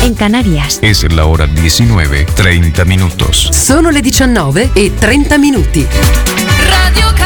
en Canarias. Es la hora 19:30 minutos. Sono le 19:30. Radio